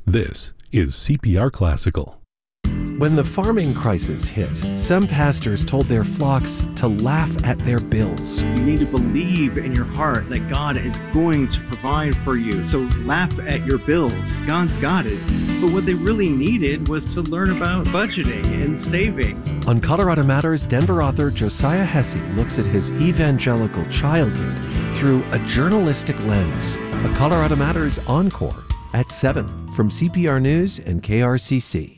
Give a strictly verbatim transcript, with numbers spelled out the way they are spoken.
This is C P R Classical. When the farming crisis hit, some pastors told their flocks to laugh at their bills. You need to believe in your heart that God is going to provide for you. So laugh at your bills. God's got it. But what they really needed was to learn about budgeting and saving. On Colorado Matters, Denver author Josiah Hesse looks at his evangelical childhood through a journalistic lens. A Colorado Matters Encore at seven from C P R News and K R C C.